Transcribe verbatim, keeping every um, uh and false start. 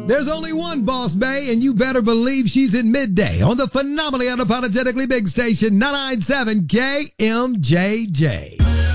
There's only one Boss Bae, and you better believe she's in midday on the phenomenally unapologetically big station, ninety-nine point seven K M J J.